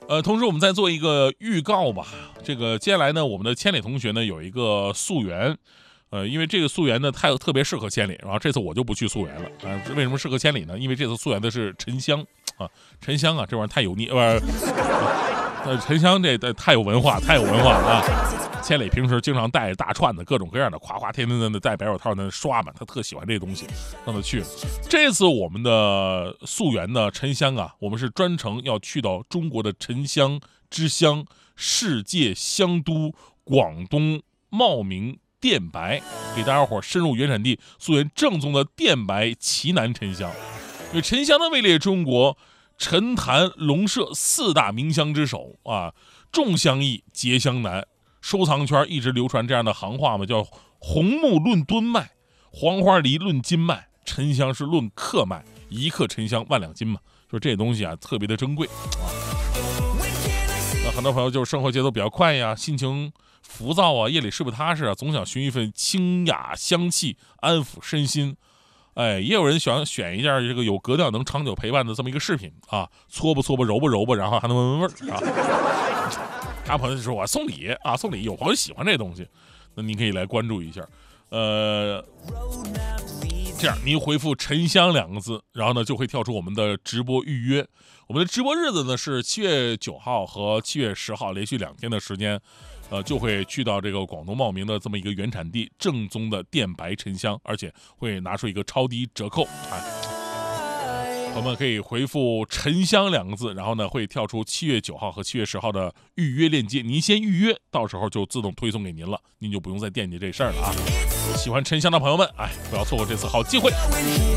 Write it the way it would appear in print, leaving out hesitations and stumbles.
同时我们再做一个预告吧。这个接下来呢，我们的千里同学呢有一个溯源，因为这个溯源呢特别适合千里，然后这次我就不去溯源了。为什么适合千里呢？因为这次溯源的是沉香啊，沉香啊，这玩意儿太油腻，沉香这太有文化，太有文化了啊。千里平时经常带着大串的各种各样的，夸夸天天的戴白手套那刷嘛，他特喜欢这东西，让他去了。这次我们的溯源的沉香啊，我们是专程要去到中国的沉香之乡、世界香都广东茂名电白，给大家伙深入原产地溯源正宗的电白奇楠沉香。因为沉香呢位列中国陈坛龙麝4大名香之首啊，重香易，结香难。收藏圈一直流传这样的行话嘛，叫红木论吨卖，黄花梨论斤卖，沉香是论克卖，1克沉香1万2斤嘛，说这东西啊特别的珍贵啊。那很多朋友就是生活节奏比较快呀，心情浮躁啊，夜里睡不踏实啊，总想寻一份清雅香气安抚身心。也有人想选一件这个有格调能长久陪伴的这么一个饰品啊，搓吧搓吧揉吧揉吧，然后还能闻闻味儿啊。他朋友就说我送礼啊，送礼，有朋友喜欢这东西，那你可以来关注一下。这样你回复沉香2个字，然后呢就会跳出我们的直播预约。我们的直播日子呢是7月9号和7月10号，连续2天的时间，就会去到这个广东茂名的这么一个原产地，正宗的电白沉香，而且会拿出一个超低折扣。我们可以回复沉香2个字，然后呢会跳出7月9号和7月10号的预约链接，您先预约，到时候就自动推送给您了，您就不用再惦记这事儿了啊。喜欢沉香的朋友们，不要错过这次好机会。